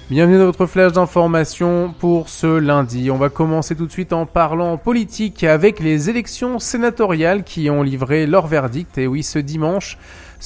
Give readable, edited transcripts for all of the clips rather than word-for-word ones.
Bienvenue dans votre flash d'information pour ce lundi. On va commencer tout de suite en parlant politique avec les élections sénatoriales qui ont livré leur verdict. Et oui, ce dimanche,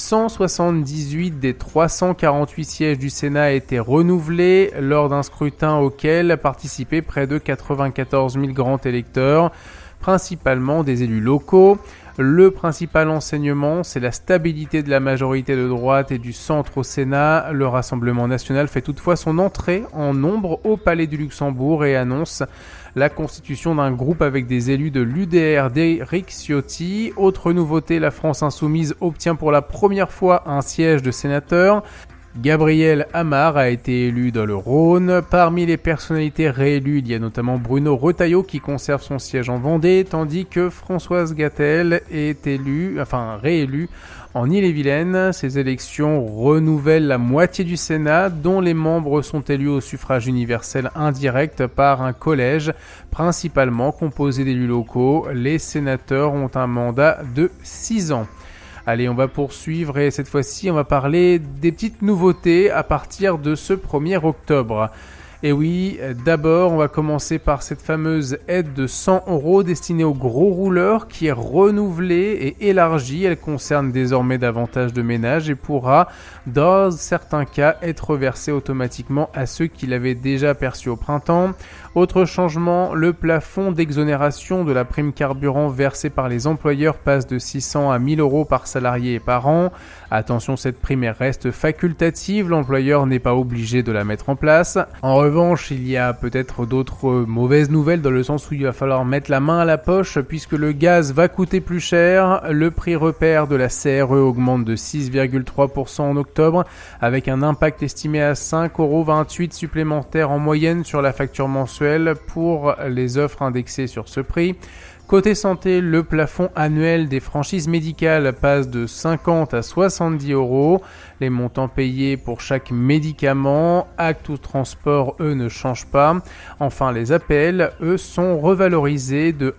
178 des 348 sièges du Sénat étaient renouvelés lors d'un scrutin auquel participaient près de 94 000 grands électeurs, principalement des élus locaux. Le principal enseignement, c'est la stabilité de la majorité de droite et du centre au Sénat. Le Rassemblement national fait toutefois son entrée en nombre au Palais du Luxembourg et annonce la constitution d'un groupe avec des élus de l'UDR d'Éric Ciotti. Autre nouveauté, la France insoumise obtient pour la première fois un siège de sénateur. Gabriel Amar a été élu dans le Rhône. Parmi les personnalités réélues, il y a notamment Bruno Retailleau qui conserve son siège en Vendée, tandis que Françoise Gatel est réélue en Ille-et-Vilaine. Ces élections renouvellent la moitié du Sénat, dont les membres sont élus au suffrage universel indirect par un collège, principalement composé d'élus locaux. Les sénateurs ont un mandat de 6 ans. Allez, on va poursuivre et cette fois-ci, on va parler des petites nouveautés à partir de ce 1er octobre. Et oui, d'abord, on va commencer par cette fameuse aide de 100 € destinée aux gros rouleurs qui est renouvelée et élargie. Elle concerne désormais davantage de ménages et pourra, dans certains cas, être versée automatiquement à ceux qui l'avaient déjà perçue au printemps. Autre changement, le plafond d'exonération de la prime carburant versée par les employeurs passe de 600 à 1000 € par salarié et par an. Attention, cette prime reste facultative, l'employeur n'est pas obligé de la mettre en place. En revanche, il y a peut-être d'autres mauvaises nouvelles dans le sens où il va falloir mettre la main à la poche puisque le gaz va coûter plus cher. Le prix repère de la CRE augmente de 6,3% en octobre avec un impact estimé à 5,28 € supplémentaires en moyenne sur la facture mensuelle pour les offres indexées sur ce prix. Côté santé, le plafond annuel des franchises médicales passe de 50 à 70 €. Les montants payés pour chaque médicament, acte ou transport, eux, ne changent pas. Enfin, les APL, eux, sont revalorisés de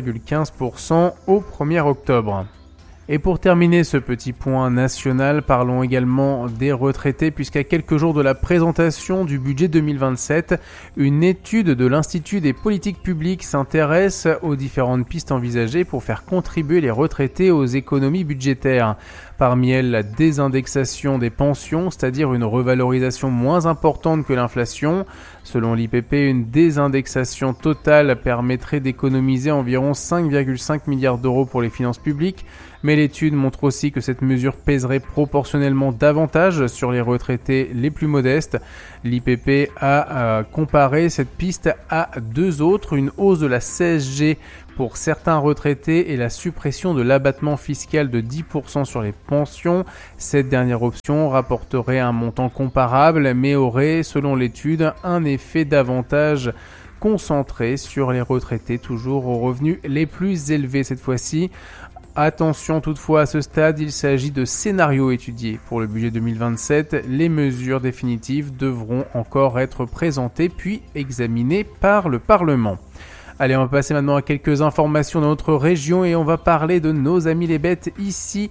1,15% au 1er octobre. Et pour terminer ce petit point national, parlons également des retraités puisqu'à quelques jours de la présentation du budget 2027, une étude de l'Institut des politiques publiques s'intéresse aux différentes pistes envisagées pour faire contribuer les retraités aux économies budgétaires. Parmi elles, la désindexation des pensions, c'est-à-dire une revalorisation moins importante que l'inflation. Selon l'IPP, une désindexation totale permettrait d'économiser environ 5,5 milliards € pour les finances publiques. Mais l'étude montre aussi que cette mesure pèserait proportionnellement davantage sur les retraités les plus modestes. L'IPP a comparé cette piste à deux autres, une hausse de la CSG pour certains retraités et la suppression de l'abattement fiscal de 10% sur les pensions. Cette dernière option rapporterait un montant comparable mais aurait, selon l'étude, un effet davantage concentré sur les retraités toujours aux revenus les plus élevés cette fois-ci. Attention toutefois à ce stade, il s'agit de scénarios étudiés. Pour le budget 2027, les mesures définitives devront encore être présentées puis examinées par le Parlement. Allez, on va passer maintenant à quelques informations dans notre région et on va parler de nos amis les bêtes ici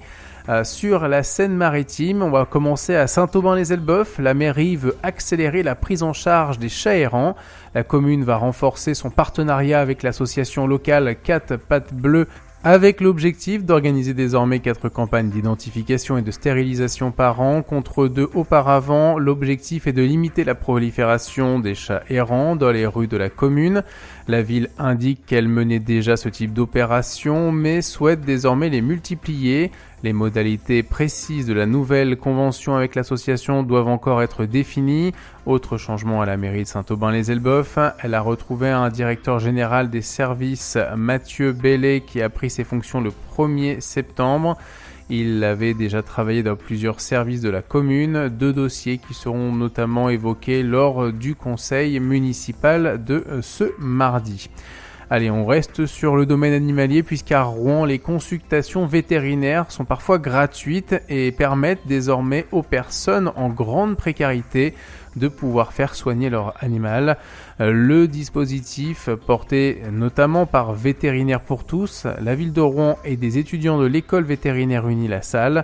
sur la Seine-Maritime. On va commencer à Saint-Aubin-les-Elbeuf. La mairie veut accélérer la prise en charge des chats errants. La commune va renforcer son partenariat avec l'association locale 4 Pattes Bleues avec l'objectif d'organiser désormais 4 campagnes d'identification et de stérilisation par an contre 2 auparavant. L'objectif est de limiter la prolifération des chats errants dans les rues de la commune. La ville indique qu'elle menait déjà ce type d'opération mais souhaite désormais les multiplier. Les modalités précises de la nouvelle convention avec l'association doivent encore être définies. Autre changement à la mairie de Saint-Aubin-les-Elbeuf, elle a retrouvé un directeur général des services, Mathieu Bellet, qui a pris ses fonctions le 1er septembre. Il avait déjà travaillé dans plusieurs services de la commune, 2 dossiers qui seront notamment évoqués lors du conseil municipal de ce mardi. Allez, on reste sur le domaine animalier puisqu'à Rouen, les consultations vétérinaires sont parfois gratuites et permettent désormais aux personnes en grande précarité de pouvoir faire soigner leur animal. Le dispositif, porté notamment par Vétérinaires pour tous, la ville de Rouen et des étudiants de l'école vétérinaire Unie La Salle,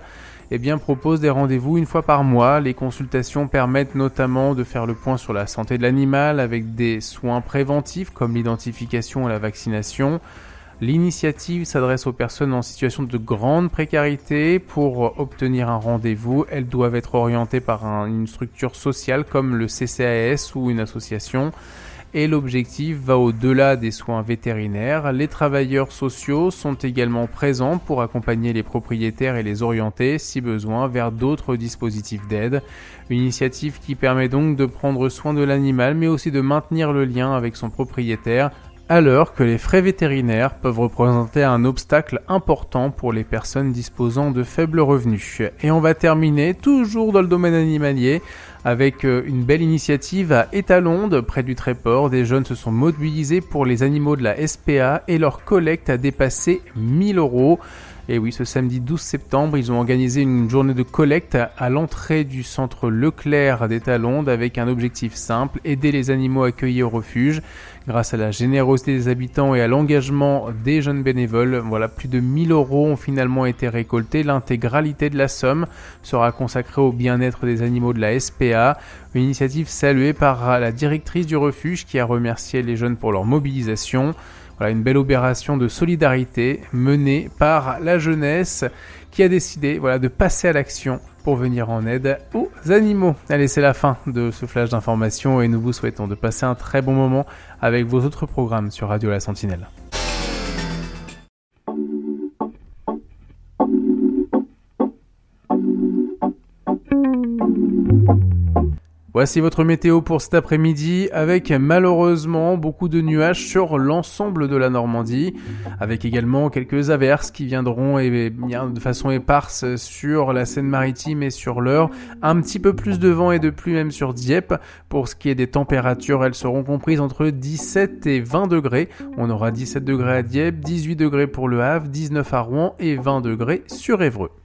propose des rendez-vous une fois par mois. Les consultations permettent notamment de faire le point sur la santé de l'animal avec des soins préventifs comme l'identification et la vaccination. L'initiative s'adresse aux personnes en situation de grande précarité. Pour obtenir un rendez-vous, elles doivent être orientées par une structure sociale comme le CCAS ou une association. Et l'objectif va au-delà des soins vétérinaires. Les travailleurs sociaux sont également présents pour accompagner les propriétaires et les orienter, si besoin, vers d'autres dispositifs d'aide. Une initiative qui permet donc de prendre soin de l'animal, mais aussi de maintenir le lien avec son propriétaire, alors que les frais vétérinaires peuvent représenter un obstacle important pour les personnes disposant de faibles revenus. Et on va terminer, toujours dans le domaine animalier, avec une belle initiative à Étalonde, près du Tréport. Des jeunes se sont mobilisés pour les animaux de la SPA et leur collecte a dépassé 1 000 €. Et oui, ce samedi 12 septembre, ils ont organisé une journée de collecte à l'entrée du centre Leclerc d'Étalonde avec un objectif simple, aider les animaux accueillis au refuge. Grâce à la générosité des habitants et à l'engagement des jeunes bénévoles, plus de 1 000 € ont finalement été récoltés. L'intégralité de la somme sera consacrée au bien-être des animaux de la SPA. Une initiative saluée par la directrice du refuge qui a remercié les jeunes pour leur mobilisation. Une belle opération de solidarité menée par la jeunesse qui a décidé de passer à l'action pour venir en aide aux animaux. Allez, c'est la fin de ce flash d'information et nous vous souhaitons de passer un très bon moment avec vos autres programmes sur Radio La Sentinelle. Voici votre météo pour cet après-midi avec malheureusement beaucoup de nuages sur l'ensemble de la Normandie, avec également quelques averses qui viendront de façon éparse sur la Seine-Maritime et sur l'Eure. Un petit peu plus de vent et de pluie même sur Dieppe. Pour ce qui est des températures, elles seront comprises entre 17 et 20 degrés. On aura 17 degrés à Dieppe, 18 degrés pour Le Havre, 19 à Rouen et 20 degrés sur Évreux.